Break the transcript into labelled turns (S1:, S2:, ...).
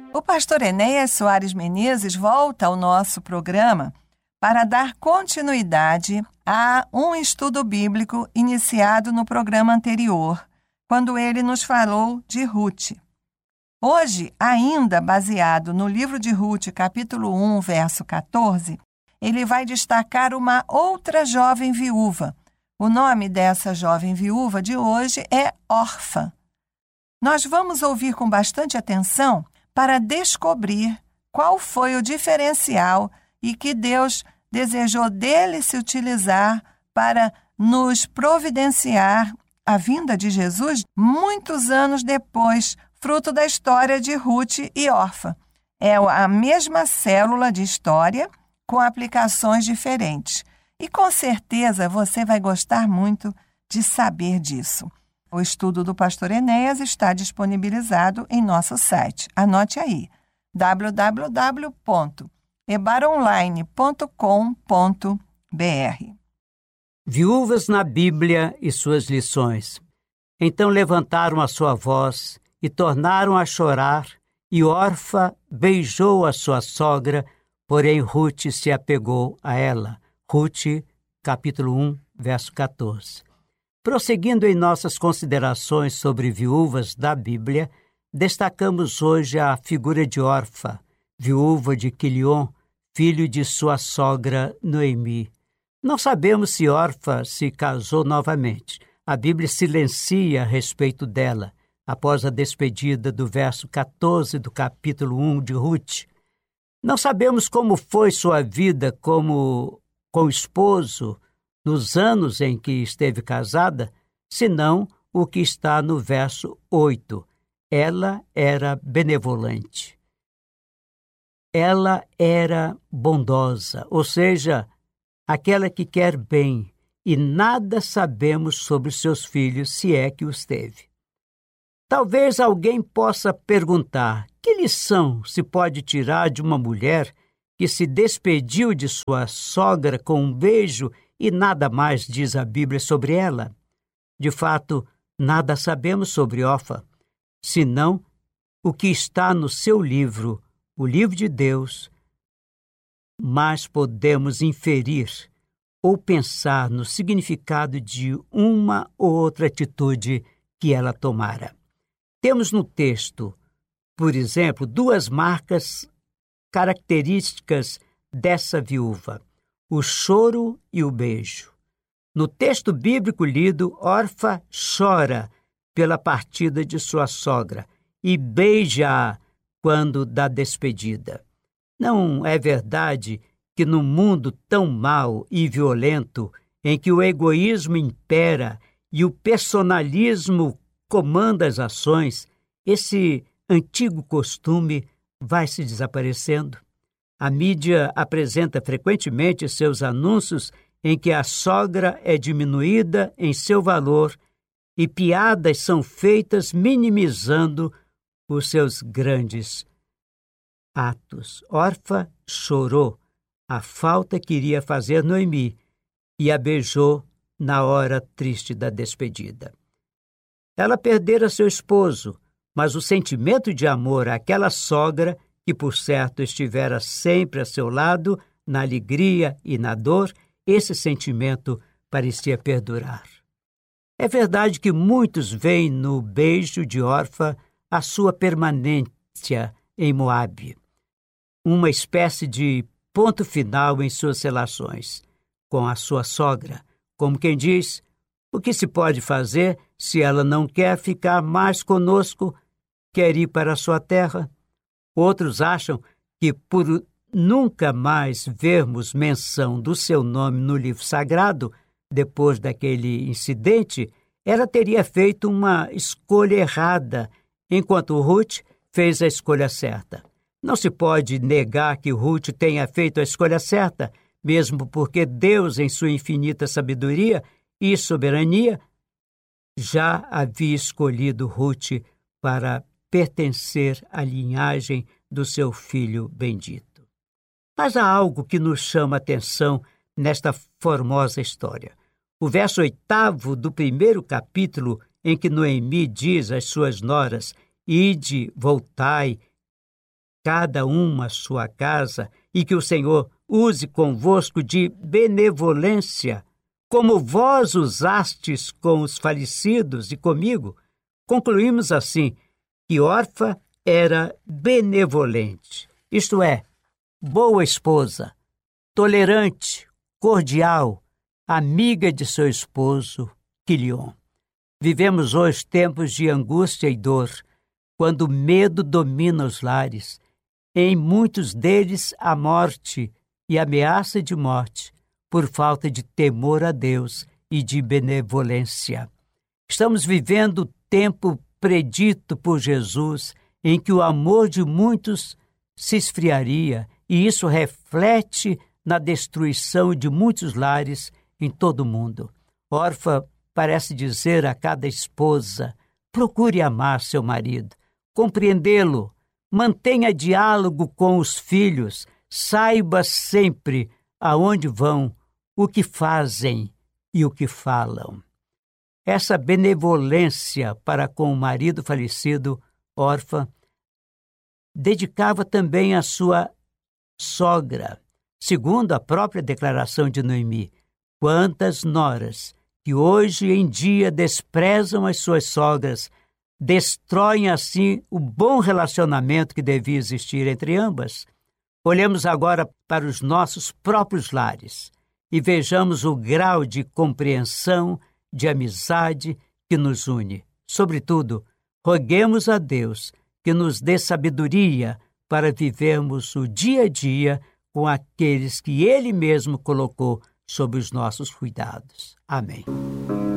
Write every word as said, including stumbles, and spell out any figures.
S1: O pastor Enéas Soares Menezes volta ao nosso programa para dar continuidade a um estudo bíblico iniciado no programa anterior, quando ele nos falou de Ruth. Hoje, ainda baseado no livro de Ruth, capítulo um, verso quatorze, ele vai destacar uma outra jovem viúva. O nome dessa jovem viúva de hoje é Orfa. Nós vamos ouvir com bastante atenção para descobrir qual foi o diferencial e que Deus desejou dele se utilizar para nos providenciar a vinda de Jesus muitos anos depois, fruto da história de Ruth e Orfa. É a mesma célula de história com aplicações diferentes. E com certeza você vai gostar muito de saber disso. O estudo do pastor Enéas está disponibilizado em nosso site. Anote aí, w w w ponto ebaronline ponto com ponto b r.
S2: Viúvas na Bíblia e suas lições. Então levantaram a sua voz e tornaram a chorar, e Orfa beijou a sua sogra, porém Ruth se apegou a ela. Ruth, capítulo um, verso quatorze. Prosseguindo em nossas considerações sobre viúvas da Bíblia, destacamos hoje a figura de Orfa, viúva de Quilion, filho de sua sogra Noemi. Não sabemos se Orfa se casou novamente. A Bíblia silencia a respeito dela, após a despedida do verso quatorze do capítulo um de Ruth. Não sabemos como foi sua vida como com o esposo nos anos em que esteve casada, senão o que está no verso oito. Ela era benevolente. Ela era bondosa, ou seja, aquela que quer bem, e nada sabemos sobre seus filhos, se é que os teve. Talvez alguém possa perguntar: que lição se pode tirar de uma mulher que se despediu de sua sogra com um beijo e nada mais diz a Bíblia sobre ela? De fato, nada sabemos sobre Orfa, senão o que está no seu livro, o livro de Deus, mas podemos inferir ou pensar no significado de uma ou outra atitude que ela tomara. Temos no texto, por exemplo, duas marcas características dessa viúva: o choro e o beijo. No texto bíblico lido, Orfa chora pela partida de sua sogra e beija-a quando dá despedida. Não é verdade que no mundo tão mau e violento, em que o egoísmo impera e o personalismo comanda as ações, esse antigo costume vai se desaparecendo? A mídia apresenta frequentemente seus anúncios em que a sogra é diminuída em seu valor e piadas são feitas minimizando os seus grandes atos. Orfa chorou a falta que iria fazer Noemi e a beijou na hora triste da despedida. Ela perdera seu esposo, mas o sentimento de amor àquela sogra, que por certo estivera sempre a seu lado, na alegria e na dor, esse sentimento parecia perdurar. É verdade que muitos veem no beijo de Orfa a sua permanência em Moabe, uma espécie de ponto final em suas relações com a sua sogra. Como quem diz: o que se pode fazer se ela não quer ficar mais conosco, quer ir para a sua terra? Outros acham que, por nunca mais vermos menção do seu nome no livro sagrado, depois daquele incidente, ela teria feito uma escolha errada, enquanto Ruth fez a escolha certa. Não se pode negar que Ruth tenha feito a escolha certa, mesmo porque Deus, em sua infinita sabedoria e soberania, já havia escolhido Ruth para pertencer à linhagem do seu filho bendito. Mas há algo que nos chama a atenção nesta formosa história. O verso oitavo do primeiro capítulo, em que Noemi diz às suas noras: ide, voltai, cada uma a sua casa, e que o Senhor use convosco de benevolência, como vós usastes com os falecidos e comigo. Concluímos assim que Orfa era benevolente, isto é, boa esposa, tolerante, cordial, amiga de seu esposo, Quilion. Vivemos hoje tempos de angústia e dor, quando o medo domina os lares. Em muitos deles, a morte e ameaça de morte, por falta de temor a Deus e de benevolência. Estamos vivendo o tempo predito por Jesus, em que o amor de muitos se esfriaria, e isso reflete na destruição de muitos lares em todo o mundo. Orfa parece dizer a cada esposa: procure amar seu marido, compreendê-lo, mantenha diálogo com os filhos, saiba sempre aonde vão, o que fazem e o que falam. Essa benevolência para com o marido falecido, Orfa, dedicava também à sua sogra. Segundo a própria declaração de Noemi, quantas noras que hoje em dia desprezam as suas sogras, destroem assim o bom relacionamento que devia existir entre ambas. Olhemos agora para os nossos próprios lares e vejamos o grau de compreensão, de amizade que nos une. Sobretudo, roguemos a Deus que nos dê sabedoria para vivermos o dia a dia com aqueles que Ele mesmo colocou sob os nossos cuidados. Amém.